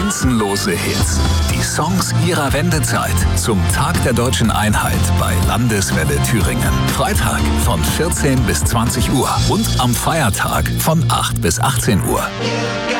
Grenzenlose Hits. Die Songs ihrer Wendezeit. Zum Tag der deutschen Einheit bei Landeswelle Thüringen. Freitag von 14 bis 20 Uhr und am Feiertag von 8 bis 18 Uhr.